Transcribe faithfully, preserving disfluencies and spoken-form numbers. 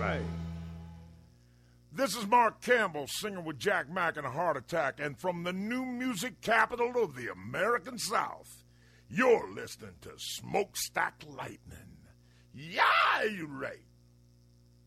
right. This is Mark Campbell singing with Jack Mack and a heart attack, and from the new music capital of the American South, you're listening to Smokestack Lightning. Yeah, you right.